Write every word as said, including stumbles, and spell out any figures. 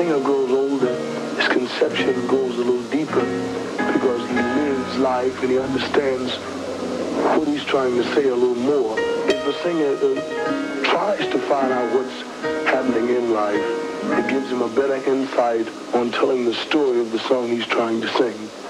singer grows older, his conception goes a little deeper because he lives life and he understands what he's trying to say a little more. If a singer uh, tries to find out what's happening in life, it gives him a better insight on telling the story of the song he's trying to sing.